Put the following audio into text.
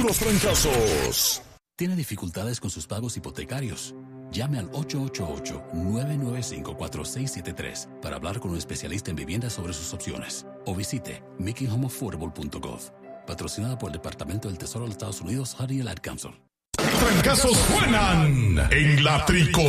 los trancazos. ¿Tiene dificultades con sus pagos hipotecarios? Llame al 888-995-4673 para hablar con un especialista en viviendas sobre sus opciones. O visite makinghomeaffordable.gov. Patrocinada por el Departamento del Tesoro de los Estados Unidos, Honey and Ad Council. Trancazos suenan en la Tricolor.